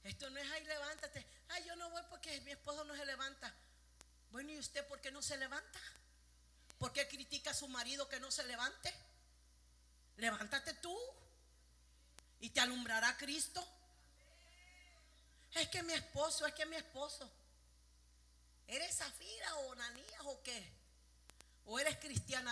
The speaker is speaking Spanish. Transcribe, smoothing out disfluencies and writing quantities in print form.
Esto no es ay, levántate. Ay, yo no voy porque mi esposo no se levanta. Bueno, ¿y usted por qué no se levanta? ¿Por qué critica a su marido que no se levante? Levántate tú y te alumbrará Cristo. Es que mi esposo, es que mi esposo. ¿Eres Zafira o Ananías o qué? ¿O eres cristiana?